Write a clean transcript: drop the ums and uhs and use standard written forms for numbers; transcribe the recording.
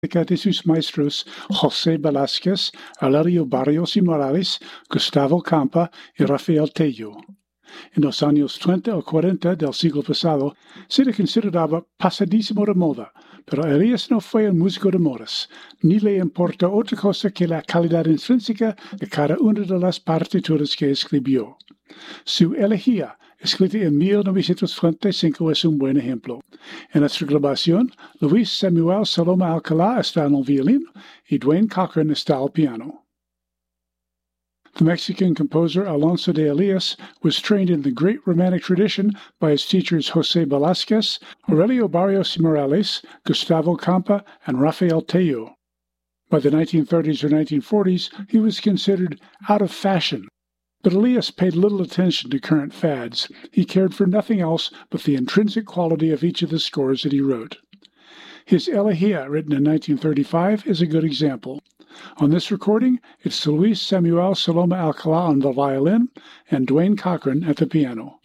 de sus maestros José Velázquez, Aurelio Barrios y Morales, Gustavo Campa y Rafael Tello. En los años 30 o 40 del siglo pasado se le consideraba pasadísimo de moda, pero Elías no fue un músico de modas, ni le importa otra cosa que la calidad intrínseca de cada una de las partituras que escribió. Su elegía, escrita en 1935, es un buen ejemplo. En nuestra grabación, Luis Samuel Saloma Alcalá está en el violín y Dwayne Cochran está al piano. The Mexican composer Alonso de Elias was trained in the great Romantic tradition by his teachers José Velázquez, Aurelio Barrios y Morales, Gustavo Campa, and Rafael Tello. By the 1930s or 1940s, he was considered out of fashion. But Elias paid little attention to current fads. He cared for nothing else but the intrinsic quality of each of the scores that he wrote. His Elegía, written in 1935, is a good example. On this recording, it's Luis Samuel Saloma Alcalá on the violin and Dwayne Cochran at the piano.